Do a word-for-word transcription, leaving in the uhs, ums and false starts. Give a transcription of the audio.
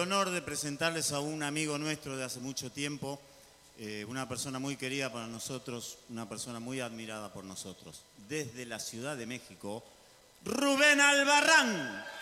honor de presentarles a un amigo nuestro de hace mucho tiempo, eh, una persona muy querida para nosotros, una persona muy admirada por nosotros. Desde la Ciudad de México, Rubén Albarrán.